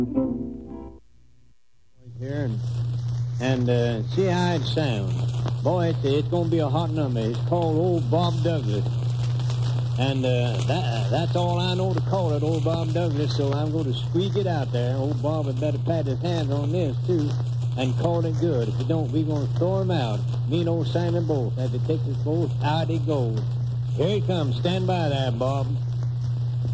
Here and see how it sounds. Boy, it's going to be a hot number. It's called Old Bob Douglas. And that's all I know to call it, Old Bob Douglas, so I'm going to squeak it out there. Old Bob had better pat his hands on this, too, and call it good. If he don't, we're going to throw him out. Me and old Simon both. As the Texas both, out he goes. Here he comes. Stand by there, Bob.